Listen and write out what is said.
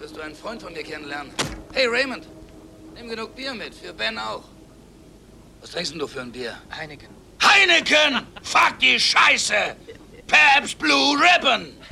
solltest du einen Freund von mir kennenlernen. Hey, Raymond, nimm genug Bier mit, für Ben auch. Was trinkst denn du für ein Bier? Heineken. Heineken! Fuck die Scheiße! Pabst Blue Ribbon!